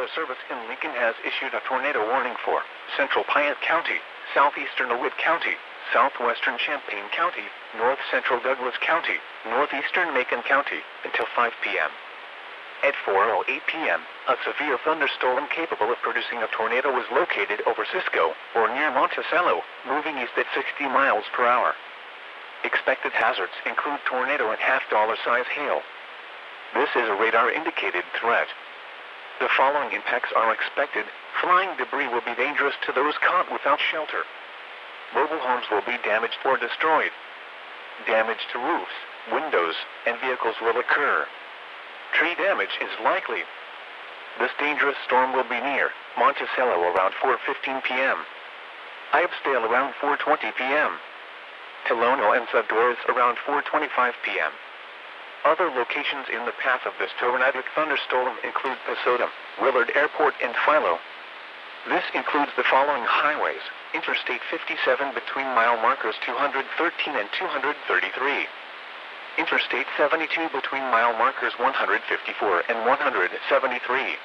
Weather Service in Lincoln has issued a tornado warning for Central Piatt County, Southeastern DeWitt County, Southwestern Champaign County, North Central Douglas County, Northeastern Macon County until 5 p.m. At 4:08 p.m., a severe thunderstorm capable of producing a tornado was located over Cisco or near Monticello, moving east at 60 miles per hour. Expected hazards include tornado and half-dollar size hail. This is a radar-indicated threat. The following impacts are expected. Flying debris will be dangerous to those caught without shelter. Mobile homes will be damaged or destroyed. Damage to roofs, windows, and vehicles will occur. Tree damage is likely. This dangerous storm will be near Monticello around 4:15 p.m. Ibsdale around 4:20 p.m. Tolono and Zadores around 4:25 p.m. Other locations in the path of this tornadic thunderstorm include Pasodum, Willard Airport, and Philo. This includes the following highways: Interstate 57 between mile markers 213 and 233. Interstate 72 between mile markers 154 and 173.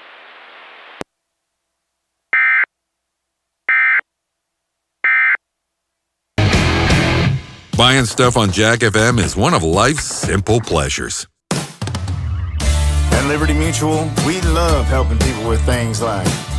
Buying stuff on Jack FM is one of life's simple pleasures. At Liberty Mutual, we love helping people with things like